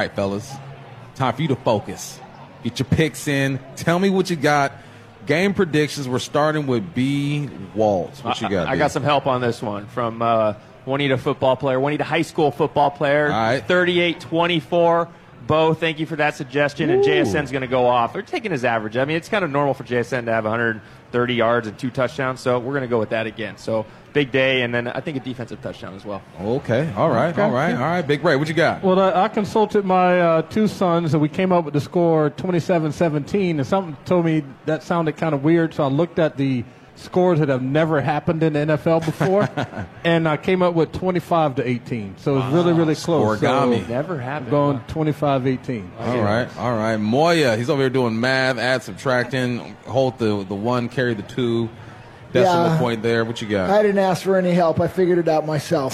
All right, fellas, time for you to focus. Get your picks in. Tell me what you got. Game predictions. We're starting with B. Waltz. What you got? I got some help on this one from Juanita football player, Juanita high school football player. All right. 38-24. Bo, thank you for that suggestion. Ooh. And JSN's going to go off. They're taking his average. I mean, it's kind of normal for JSN to have 130 yards and 2 touchdowns, so we're going to go with that again. So big day, and then I think a defensive touchdown as well. Okay. All right. Big Ray, what you got? Well, I consulted my 2 sons, and we came up with the score 27-17, and something told me that sounded kind of weird, so I looked at the scores that have never happened in the NFL before, and I came up with 25-18. So it's really, really close. Scoregami. So Never happened. going 25-18. All right. Moya, he's over here doing math, add, subtracting, hold the 1, carry the 2. Decimal point there. What you got? I didn't ask for any help. I figured it out myself.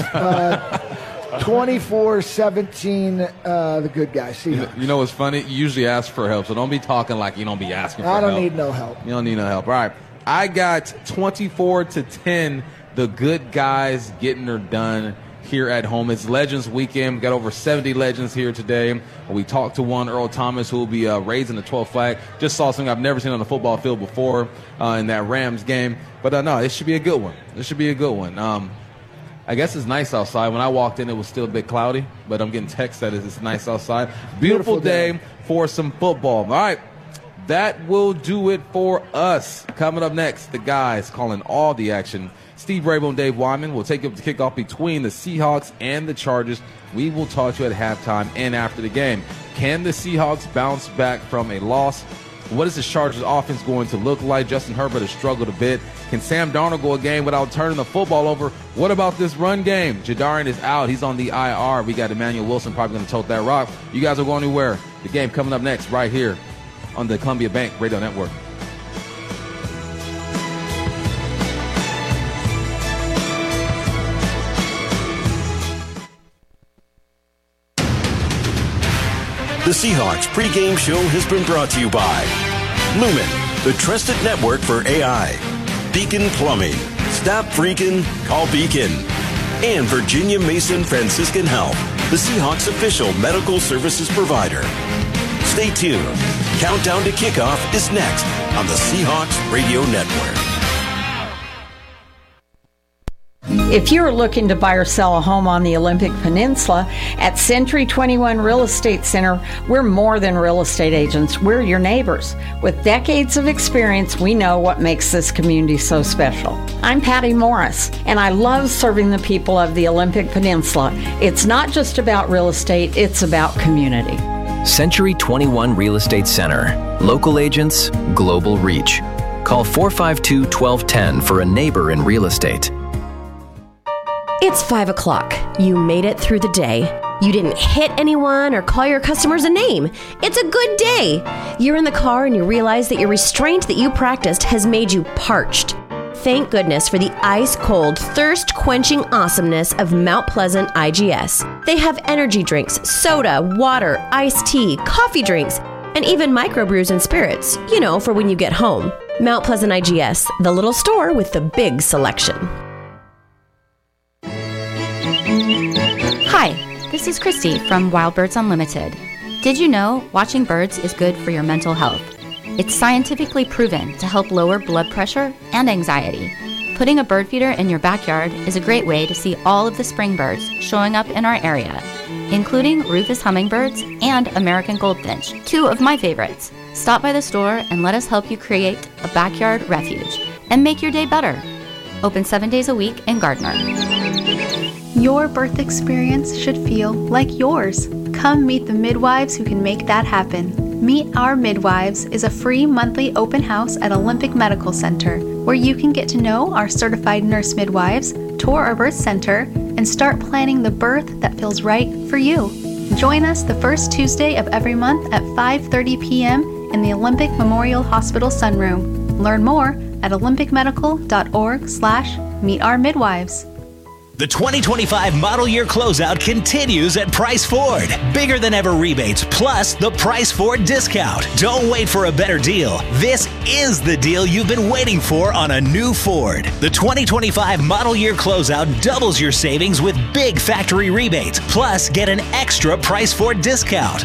24-17, the good guys. You know what's funny? You usually ask for help, so don't be talking like you don't be asking for help. I don't need no help. You don't need no help. All right. I got 24-10, the good guys getting her done here at home. It's Legends Weekend. We got over 70 legends here today. We talked to one, Earl Thomas, who will be raising the 12th flag. Just saw something I've never seen on the football field before in that Rams game. But no, it should be a good one. I guess it's nice outside. When I walked in, it was still a bit cloudy, but I'm getting text that it's nice outside. Beautiful day for some football. All right. That will do it for us. Coming up next, the guys calling all the action. Steve Raybo and Dave Wyman will take up the kickoff between the Seahawks and the Chargers. We will talk to you at halftime and after the game. Can the Seahawks bounce back from a loss? What is the Chargers offense going to look like? Justin Herbert has struggled a bit. Can Sam Darnold go a game without turning the football over? What about this run game? Jadarian is out. He's on the IR. We got Emmanuel Wilson probably going to tote that rock. You guys are going anywhere. The game coming up next right here on the Columbia Bank Radio Network. The Seahawks pregame show has been brought to you by Lumen, the trusted network for AI, Beacon Plumbing, stop freaking, call Beacon, and Virginia Mason Franciscan Health, the Seahawks official medical services provider. Stay tuned. Countdown to kickoff is next on the Seahawks Radio Network. If you're looking to buy or sell a home on the Olympic Peninsula, at Century 21 Real Estate Center, we're more than real estate agents. We're your neighbors. With decades of experience, we know what makes this community so special. I'm Patty Morris, and I love serving the people of the Olympic Peninsula. It's not just about real estate, it's about community. Century 21 Real Estate Center. Local agents, global reach. Call 452-1210 for a neighbor in real estate. It's 5 o'clock. You made it through the day. You didn't hit anyone or call your customers a name. It's a good day. You're in the car and you realize that your restraint that you practiced has made you parched. Thank goodness for the ice-cold, thirst-quenching awesomeness of Mount Pleasant IGS. They have energy drinks, soda, water, iced tea, coffee drinks, and even microbrews and spirits, for when you get home. Mount Pleasant IGS, the little store with the big selection. Hi, this is Christy from Wild Birds Unlimited. Did you know watching birds is good for your mental health? It's scientifically proven to help lower blood pressure and anxiety. Putting a bird feeder in your backyard is a great way to see all of the spring birds showing up in our area, including Rufous hummingbirds and American goldfinch, 2 of my favorites. Stop by the store and let us help you create a backyard refuge and make your day better. Open 7 days a week in Gardner. Your birth experience should feel like yours. Come meet the midwives who can make that happen. Meet Our Midwives is a free monthly open house at Olympic Medical Center where you can get to know our certified nurse midwives, tour our birth center, and start planning the birth that feels right for you. Join us the first Tuesday of every month at 5:30 p.m. in the Olympic Memorial Hospital Sunroom. Learn more at olympicmedical.org/meetourmidwives. The 2025 model year closeout continues at Price Ford. Bigger than ever rebates, plus the Price Ford discount. Don't wait for a better deal. This is the deal you've been waiting for on a new Ford. The 2025 model year closeout doubles your savings with big factory rebates. Plus, get an extra price Ford discount.